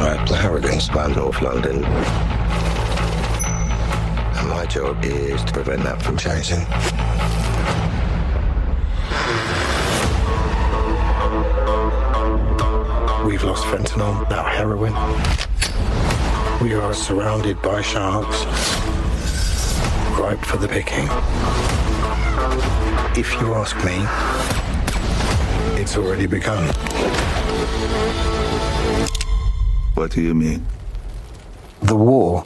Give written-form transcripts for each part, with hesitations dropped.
Conrad Harrigan's by North London. And my job is to prevent that from changing. We've lost fentanyl, now heroin. We are surrounded by sharks, ripe for the picking. If you ask me, it's already begun. What do you mean? The war.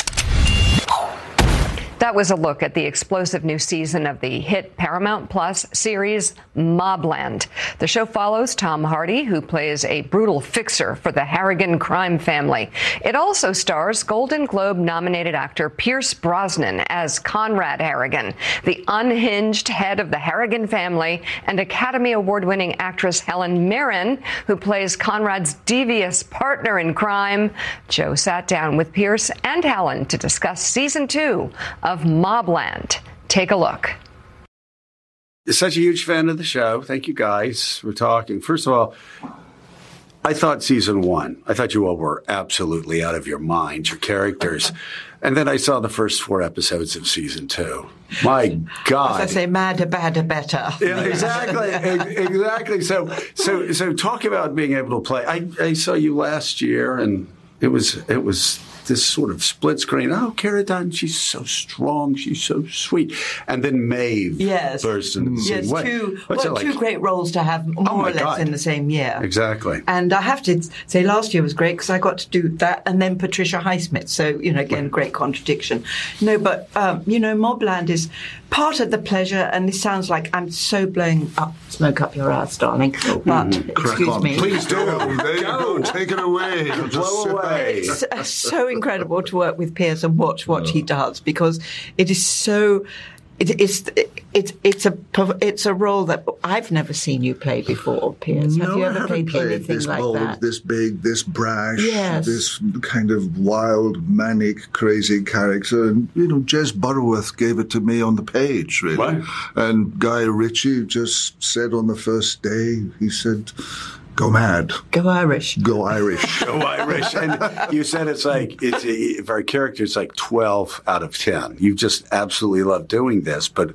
That was a look at the explosive new season of the hit Paramount Plus series Mobland. The show follows Tom Hardy, who plays a brutal fixer for the Harrigan crime family. It also stars Golden Globe-nominated actor Pierce Brosnan as Conrad Harrigan, the unhinged head of the Harrigan family, and Academy Award-winning actress Helen Mirren, who plays Conrad's devious partner in crime. Joe sat down with Pierce and Helen to discuss season 2 of Mobland. Take a look. Such a huge fan of the show. Thank you guys for talking. First of all, I thought season 1, I thought you all were absolutely out of your minds, your characters. And then I saw the first 4 episodes of season 2. My God. As I say, madder, badder, better. Yeah, exactly. Exactly. So talk about being able to play. I saw you last year, and it was this sort of split screen. Oh, Cara Dunn, she's so strong, she's so sweet. And then Maeve burst into the scene. Yes, two great roles to have more or less in the same year. Exactly. And I have to say last year was great because I got to do that and then Patricia Highsmith. So, again, great contradiction. No, but, Mobland is part of the pleasure, and this sounds like I'm so blowing up, smoke up your ass, darling. But, excuse me. Please do. There you go. Take it away. Blow away. It's so incredible to work with Pierce and watch what he does, because it is so. It's a role that I've never seen you play before, Pierce. Have you ever played anything this like bold, that? This big, this brash, yes. This kind of wild, manic, crazy character. And, Jez Butterworth gave it to me on the page, really. Right. And Guy Ritchie just said on the first day, he said, go mad. Go Irish. Go Irish. Go Irish. And you said for our character, it's like 12 out of 10. You just absolutely love doing this. But,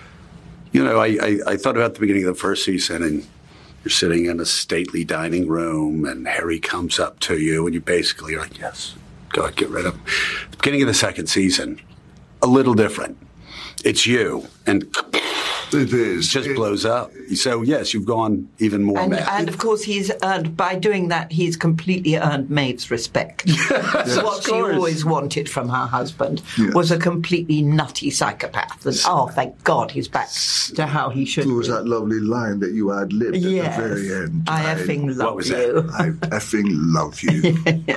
I thought about the beginning of the first season, and you're sitting in a stately dining room, and Harry comes up to you, and you basically are like, yes, God, get rid of him. The beginning of the second season, a little different. It's you. And it is. It just blows up. So, yes, you've gone even more mad. And, of course, he's earned, by doing that, he's completely earned Maeve's respect. Yes, what she always wanted from her husband was a completely nutty psychopath. And, thank God he's back to how he should be. It was that lovely line that you ad-libbed at the very end. I effing love you. I effing love you.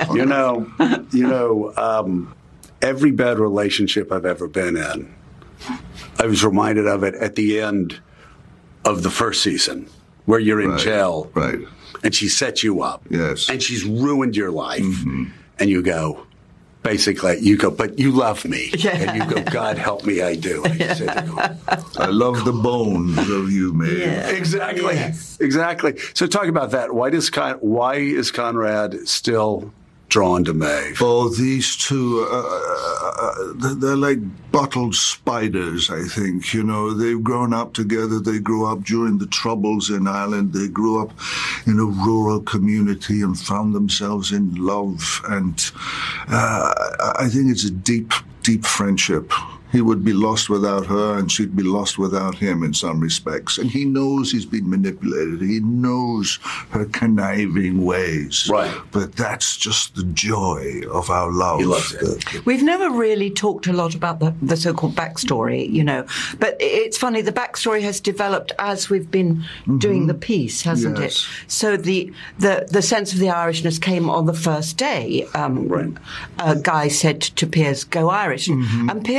Every bad relationship I've ever been in, I was reminded of it at the end of the first season, where you're in jail, right? And she sets you up, yes, and she's ruined your life, and you go, but you love me, and you go, God help me, I do. And you sit there going, I love the bones of you, Maeve. Yeah. Exactly. So talk about that. Why is Conrad still drawn to Maeve? Oh, these two, they're like bottled spiders, I think. They've grown up together. They grew up during the Troubles in Ireland. They grew up in a rural community and found themselves in love. And I think it's a deep, deep friendship. He would be lost without her, and she'd be lost without him in some respects. And he knows he's been manipulated. He knows her conniving ways. Right. But that's just the joy of our love. He loves it. We've never really talked a lot about the so-called backstory, But it's funny, the backstory has developed as we've been doing the piece, hasn't it? So the sense of the Irishness came on the first day. Guy said to Piers, go Irish. And Piers and I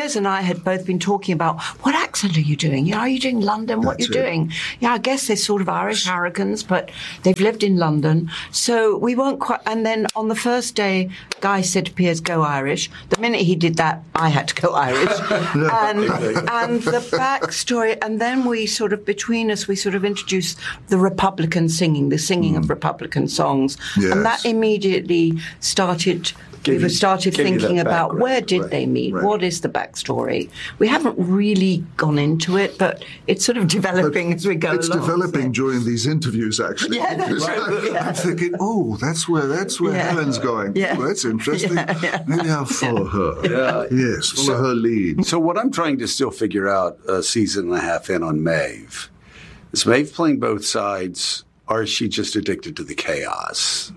had both been talking about, what accent are you doing? Are you doing London? What are you doing? Yeah, I guess they're sort of Irish Harrigans, but they've lived in London. So we weren't quite, and then on the first day, Guy said to Piers, go Irish. The minute he did that, I had to go Irish. and the backstory, and then we sort of, between us, we sort of introduced the Republican singing, the singing of Republican songs. Yes. And that immediately started thinking about where did they meet? Right. What is the backstory? We haven't really gone into it, but it's sort of developing as we go along. It's developing during these interviees, actually. Yeah, that's right. Yeah. I'm thinking, that's where Helen's going. Yeah. Oh, that's interesting. Yeah. Maybe I'll follow her. Yeah. Yes, follow her lead. So what I'm trying to still figure out a season and a half in on Maeve, is Maeve playing both sides, or is she just addicted to the chaos?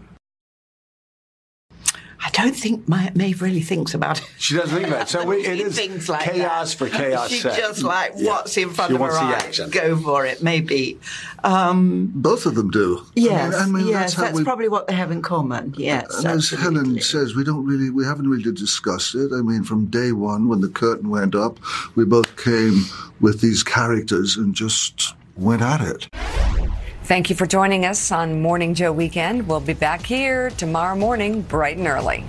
I don't think Maeve really thinks about it. She doesn't think about it. So it is things like chaos that. for chaos' She's sake. just like, what's in front of her wants the eyes? action. Go for it, maybe. Both of them do. Yes, I mean, yes, that's how probably what they have in common. Yes, and as Helen says, we haven't really discussed it. I mean, from day one, when the curtain went up, we both came with these characters and just went at it. Thank you for joining us on Morning Joe Weekend. We'll be back here tomorrow morning, bright and early.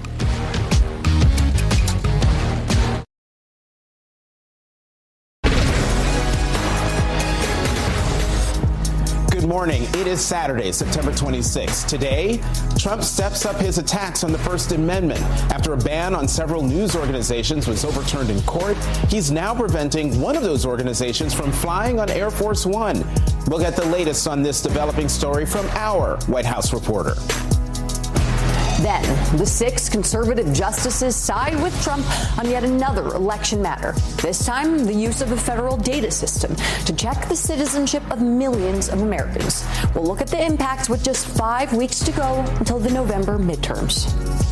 Good morning. It is Saturday, September 26th. Today, Trump steps up his attacks on the First Amendment. After a ban on several news organizations was overturned in court, he's now preventing one of those organizations from flying on Air Force One. We'll get the latest on this developing story from our White House reporter. Then, the 6 conservative justices side with Trump on yet another election matter. This time, the use of a federal data system to check the citizenship of millions of Americans. We'll look at the impacts with just 5 weeks to go until the November midterms.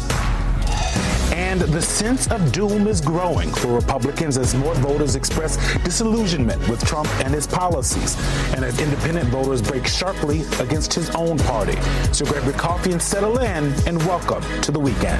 And the sense of doom is growing for Republicans as more voters express disillusionment with Trump and his policies, and as independent voters break sharply against his own party. So grab your coffee and settle in, and welcome to the weekend.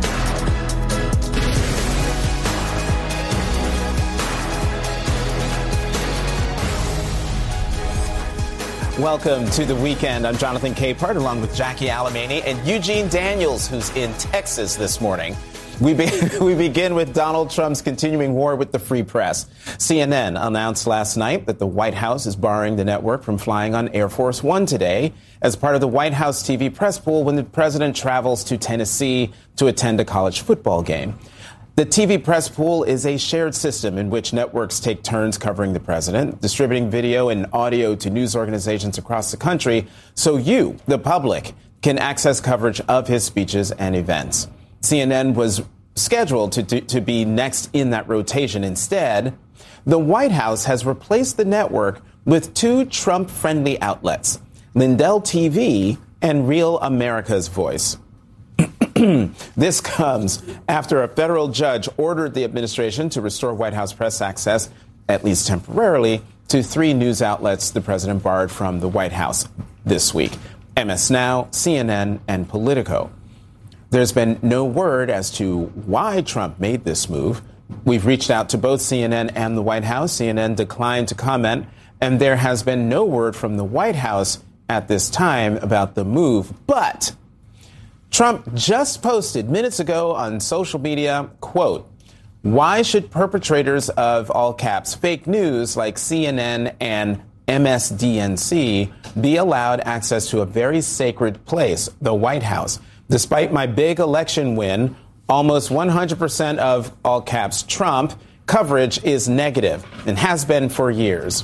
Welcome to the weekend. I'm Jonathan Capehart, along with Jackie Alamany and Eugene Daniels, who's in Texas this morning. We begin with Donald Trump's continuing war with the free press. CNN announced last night that the White House is barring the network from flying on Air Force One today as part of the White House TV press pool when the president travels to Tennessee to attend a college football game. The TV press pool is a shared system in which networks take turns covering the president, distributing video and audio to news organizations across the country so you, the public, can access coverage of his speeches and events. CNN was scheduled to be next in that rotation. Instead, the White House has replaced the network with 2 Trump-friendly outlets, Lindell TV and Real America's Voice. This comes after a federal judge ordered the administration to restore White House press access, at least temporarily, to 3 news outlets the president barred from the White House this week: MS Now, CNN, and Politico. There's been no word as to why Trump made this move. We've reached out to both CNN and the White House. CNN declined to comment, and there has been no word from the White House at this time about the move. But Trump just posted minutes ago on social media, quote, "Why should perpetrators of, all caps, fake news like CNN and MSDNC be allowed access to a very sacred place, the White House? Despite my big election win, almost 100% of, all caps, Trump coverage is negative and has been for years."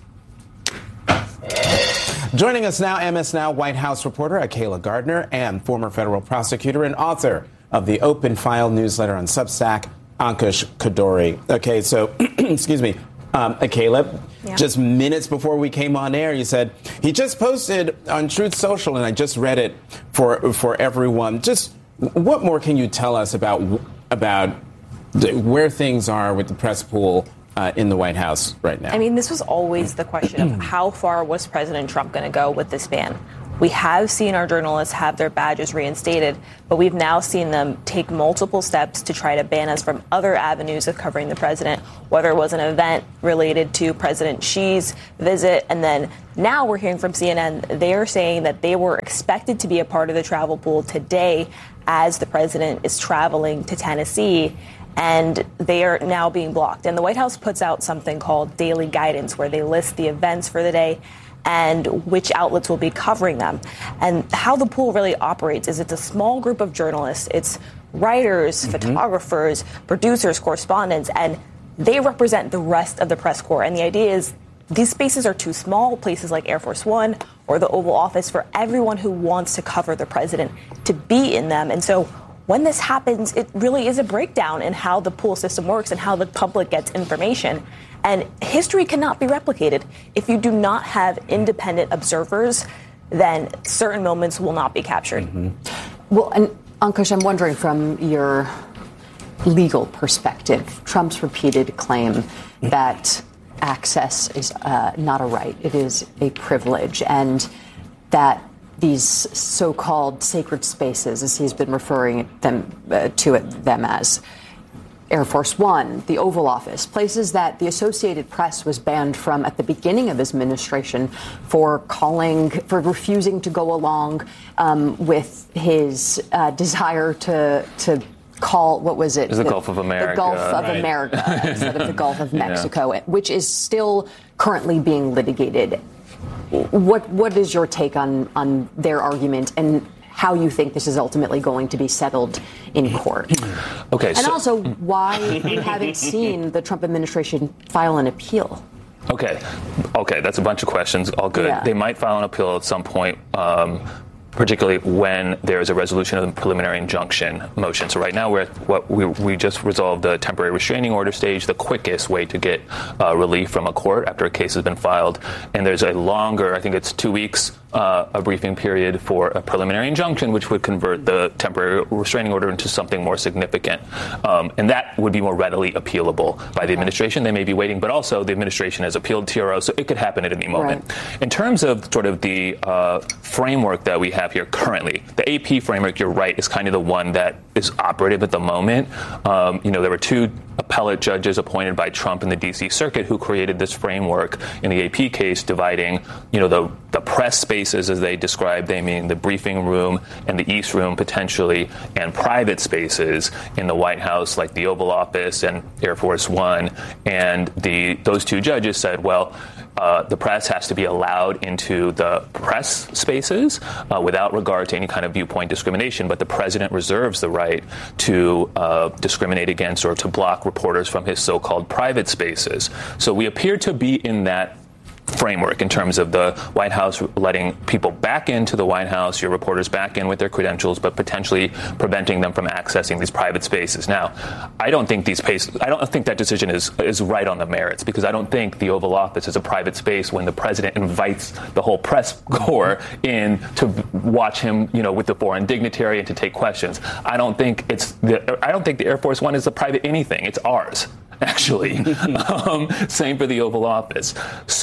Joining us now, MS Now White House reporter Akayla Gardner and former federal prosecutor and author of the Open File newsletter on Substack, Ankush Khardori. Okay, so, excuse me, Akayla, just minutes before we came on air, you said, he just posted on Truth Social, and I just read it for everyone. Just what more can you tell us about where things are with the press pool in the White House right now? I mean, this was always the question of how far was President Trump going to go with this ban? We have seen our journalists have their badges reinstated, but we've now seen them take multiple steps to try to ban us from other avenues of covering the president, whether it was an event related to President Xi's visit. And then now we're hearing from CNN, they're saying that they were expected to be a part of the travel pool today as the president is traveling to Tennessee, and they are now being blocked. And the White House puts out something called daily guidance, where they list the events for the day and which outlets will be covering them. And how the pool really operates is it's a small group of journalists. It's writers, photographers, producers, correspondents, and they represent the rest of the press corps. And the idea is these spaces are too small, places like Air Force One or the Oval Office, for everyone who wants to cover the president to be in them. And so when this happens, it really is a breakdown in how the pool system works and how the public gets information. And history cannot be replicated. If you do not have independent observers, then certain moments will not be captured. Well, and Ankush, I'm wondering from your legal perspective, Trump's repeated claim that access is not a right, it is a privilege, and that these so-called sacred spaces, as he's been referring to them as, Air Force One, the Oval Office, places that the Associated Press was banned from at the beginning of his administration for refusing to go along with his desire to call, what was it? The Gulf of America. The Gulf of America instead of the Gulf of Mexico, which is still currently being litigated. What is your take on their argument and how you think this is ultimately going to be settled in court? Okay, and also why we haven't seen the Trump administration file an appeal. Okay, that's a bunch of questions, all good. Yeah. They might file an appeal at some point, particularly when there is a resolution of the preliminary injunction motion. So right now we just resolved the temporary restraining order stage, the quickest way to get relief from a court after a case has been filed. And there's a longer, I think it's 2 weeks, a briefing period for a preliminary injunction, which would convert the temporary restraining order into something more significant. And that would be more readily appealable by the administration. They may be waiting, but also the administration has appealed TRO, so it could happen at any moment. Right. In terms of sort of the framework that we have here currently, the AP framework, you're right, is kind of the one that is operative at the moment. There were 2 appellate judges appointed by Trump in the D.C. Circuit who created this framework in the AP case, dividing, the press spaces, as they described, they mean the briefing room and the East Room potentially, and private spaces in the White House, like the Oval Office and Air Force One. And those 2 judges said, well, the press has to be allowed into the press spaces without regard to any kind of viewpoint discrimination, but the president reserves the right to discriminate against or to block reporters from his so-called private spaces. So we appear to be in that framework in terms of the White House letting people back into the White House, your reporters back in with their credentials, but potentially preventing them from accessing these private spaces. Now, I don't think that decision is right on the merits, because I don't think the Oval Office is a private space when the president invites the whole press corps in to watch him, with the foreign dignitary and to take questions. I don't think the Air Force One is a private anything. It's ours, actually. Same for the Oval Office.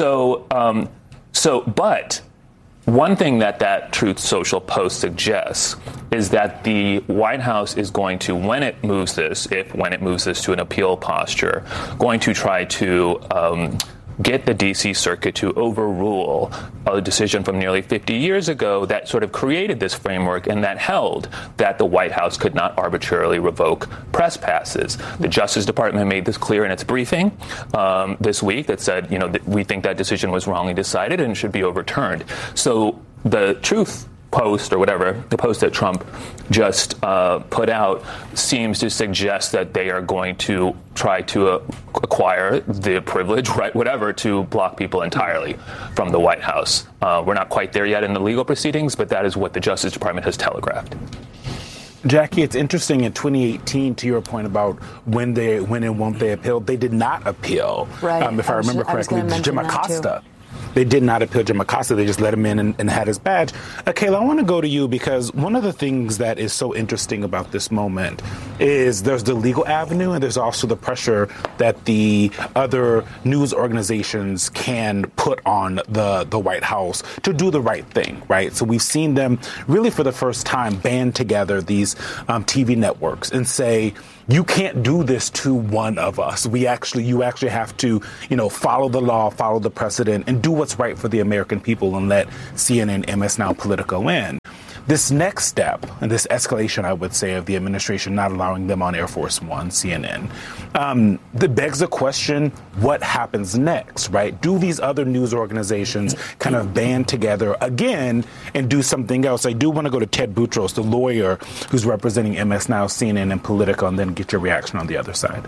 But one thing that Truth Social post suggests is that the White House is going to, when it moves this to an appeal posture, going to try to get the D.C. Circuit to overrule a decision from nearly 50 years ago that sort of created this framework and that held that the White House could not arbitrarily revoke press passes. The Justice Department made this clear in its briefing this week that said, we think that decision was wrongly decided and should be overturned. So the Truth post, or whatever, the post that Trump just put out, seems to suggest that they are going to try to acquire the privilege, right, whatever, to block people entirely from the White House. We're not quite there yet in the legal proceedings, but that is what the Justice Department has telegraphed. Jackie, it's interesting in 2018, to your point about when and won't they appeal, they did not appeal. Right. If I remember correctly, Jim Acosta They did not appeal Jim Acosta. They just let him in and had his badge. Kayla, I want to go to you because one of the things that is so interesting about this moment is there's the legal avenue and there's also the pressure that the other news organizations can put on the White House to do the right thing, right? So we've seen them really for the first time band together these TV networks and say, you can't do this to one of us. You actually have to, follow the law, follow the precedent, and do what's right for the American people and let CNN, MS Now, Politico in. This next step, and this escalation, I would say, of the administration not allowing them on Air Force One, CNN, that begs the question, what happens next, right? Do these other news organizations kind of band together again and do something else? I do want to go to Ted Boutros, the lawyer who's representing MS Now, CNN, and Politico, and then get your reaction on the other side.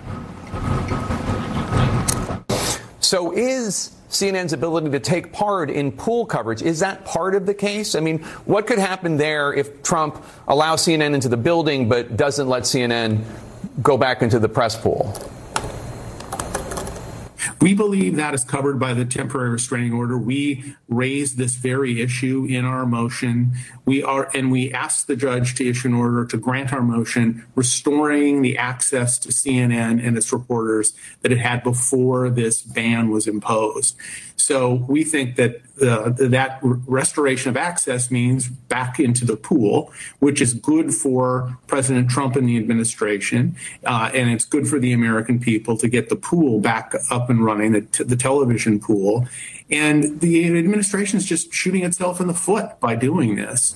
So is CNN's ability to take part in pool coverage, is that part of the case? I mean, what could happen there if Trump allows CNN into the building but doesn't let CNN go back into the press pool? We believe that is covered by the temporary restraining order. We raised this very issue in our motion. We asked the judge to issue an order to grant our motion, restoring the access to CNN and its reporters that it had before this ban was imposed. So we think that that restoration of access means back into the pool, which is good for President Trump and the administration, and it's good for the American people to get the pool back up and running, the television pool. And the administration is just shooting itself in the foot by doing this.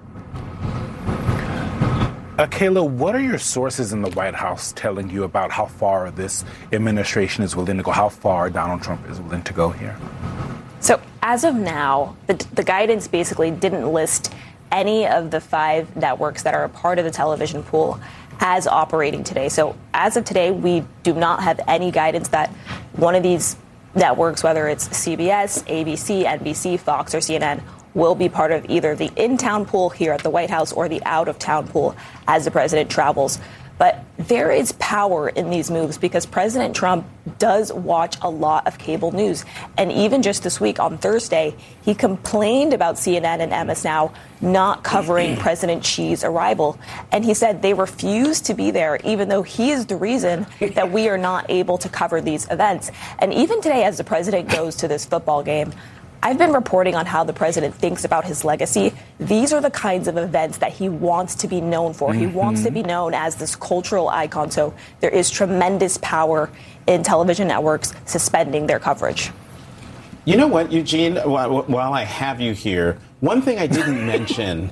Kayla, what are your sources in the White House telling you about how far this administration is willing to go, how far Donald Trump is willing to go here? So as of now, the guidance basically didn't list any of the 5 networks that are a part of the television pool as operating today. So as of today, we do not have any guidance that one of these networks, whether it's CBS, ABC, NBC, Fox, or CNN, will be part of either the in-town pool here at the White House or the out-of-town pool as the president travels. But there is power in these moves because President Trump does watch a lot of cable news. And even just this week on Thursday, he complained about CNN and MS Now not covering President Xi's arrival. And he said they refuse to be there, even though he is the reason that we are not able to cover these events. And even today, as the president goes to this football game, I've been reporting on how the president thinks about his legacy. These are the kinds of events that he wants to be known for. Mm-hmm. He wants to be known as this cultural icon. So there is tremendous power in television networks suspending their coverage. You know what, Eugene, while I have you here, one thing I didn't mention,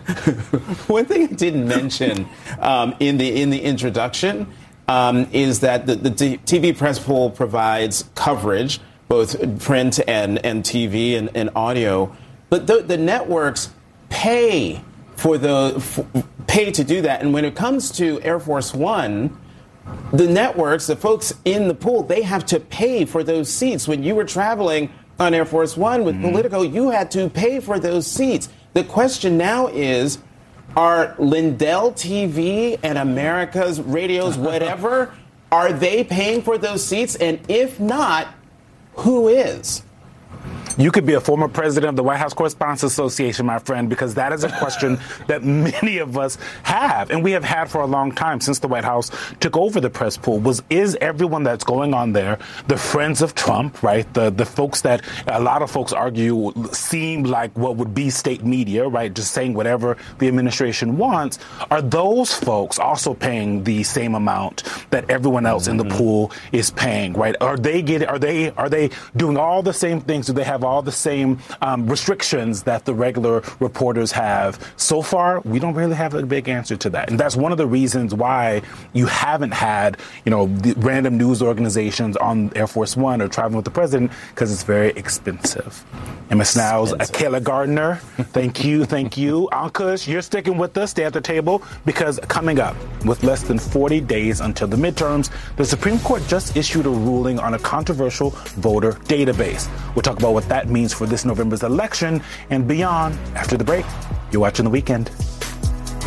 in the introduction is that the TV press pool provides coverage, both print and TV and audio, but the networks pay pay to do that. And when it comes to Air Force One, the networks, the folks in the pool, they have to pay for those seats. When you were traveling on Air Force One with Politico, you had to pay for those seats. The question now is, are Lindell TV and America's Radios, whatever, are they paying for those seats? And if not, who is? You could be a former president of the White House Correspondents Association, my friend, because that is a question that many of us have, and we have had for a long time since the White House took over the press pool. Is everyone that's going on there the friends of Trump, right? The folks that a lot of folks argue seem like what would be state media, right? Just saying whatever the administration wants. Are those folks also paying the same amount that everyone else in the pool is paying, right? Are they doing all the same things? Do they have all the same restrictions that the regular reporters have? So far, we don't really have a big answer to that. And that's one of the reasons why you haven't had, the random news organizations on Air Force One or traveling with the president, because it's very expensive. MS Now's Kayla Gardner, thank you. Ankush, you're sticking with us. Stay at the table, because coming up, with less than 40 days until the midterms, the Supreme Court just issued a ruling on a controversial voter database. We'll talk about what that means for this November's election and beyond after the break. You're watching The Weekend.